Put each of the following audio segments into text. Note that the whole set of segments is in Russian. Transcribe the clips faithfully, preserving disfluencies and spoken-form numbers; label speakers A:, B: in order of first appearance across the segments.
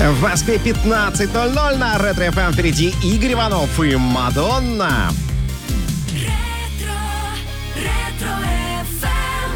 A: В Москве пятнадцать ноль ноль на Ретро эф эм. Впереди Игорь Иванов и Мадонна.
B: Ретро, Ретро эф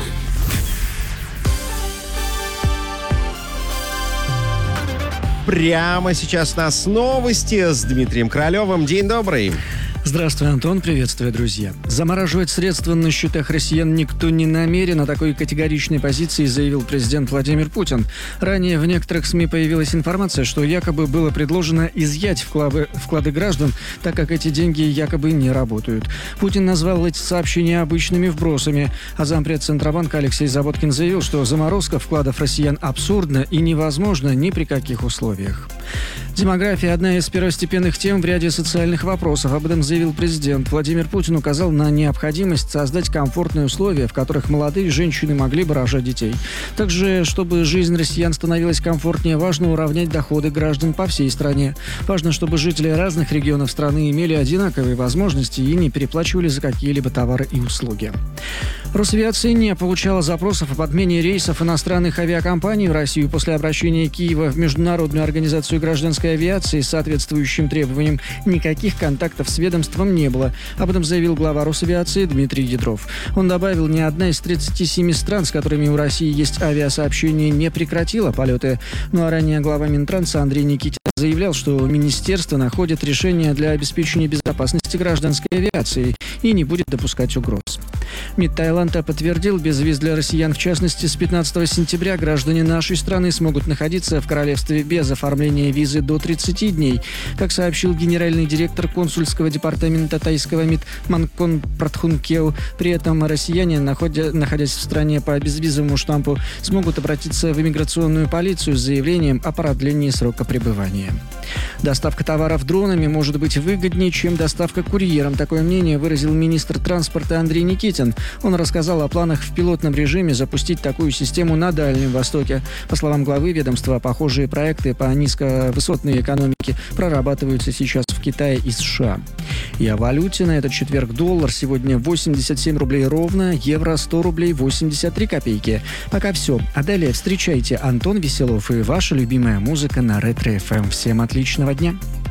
B: эм.
A: Прямо сейчас у нас новости с Дмитрием Королевым. День добрый.
C: Здравствуй, Антон. Приветствую, друзья. Замораживать средства на счетах россиян никто не намерен. О такой категоричной позиции заявил президент Владимир Путин. Ранее в некоторых СМИ появилась информация, что якобы было предложено изъять вклады, вклады граждан, так как эти деньги якобы не работают. Путин назвал эти сообщения обычными вбросами, а зампред Центробанка Алексей Заботкин заявил, что заморозка вкладов россиян абсурдна и невозможна ни при каких условиях. Демография – одна из первостепенных тем в ряде социальных вопросов. Об этом заявил президент. Владимир Путин указал на необходимость создать комфортные условия, в которых молодые женщины могли бы рожать детей. Также, чтобы жизнь россиян становилась комфортнее, важно уравнять доходы граждан по всей стране. Важно, чтобы жители разных регионов страны имели одинаковые возможности и не переплачивали за какие-либо товары и услуги. Росавиация не получала запросов об отмене рейсов иностранных авиакомпаний в Россию после обращения Киева в Международную организацию гражданской авиации с соответствующим требованиям. Никаких контактов с ведомством не было. Об этом заявил глава Росавиации Дмитрий Ядров. Он добавил, ни одна из тридцати семи стран, с которыми у России есть авиасообщение, не прекратила полеты. Ну а ранее глава Минтранса Андрей Никитин заявлял, что министерство находит решение для обеспечения безопасности гражданской авиации и не будет допускать угроз. МИД Таиланда подтвердил, без виз для россиян, в частности, с пятнадцатого сентября граждане нашей страны смогут находиться в королевстве без оформления визы до тридцати дней. Как сообщил генеральный директор консульского департамента тайского МИД Манкон Пратхункео, при этом россияне, находя, находясь в стране по безвизовому штампу, смогут обратиться в иммиграционную полицию с заявлением о продлении срока пребывания. Доставка товаров дронами может быть выгоднее, чем доставка курьером. Такое мнение выразил министр транспорта Андрей Никитин. Он рассказал о планах в пилотном режиме запустить такую систему на Дальнем Востоке. По словам главы ведомства, похожие проекты по низковысотной экономике прорабатываются сейчас в Китае и США. И о валюте. На этот четверг доллар сегодня восемьдесят семь рублей ровно, евро сто рублей восемьдесят три копейки. Пока все. А далее встречайте Антон Веселов и ваша любимая музыка на Ретро эф эм. Всем отличного дня!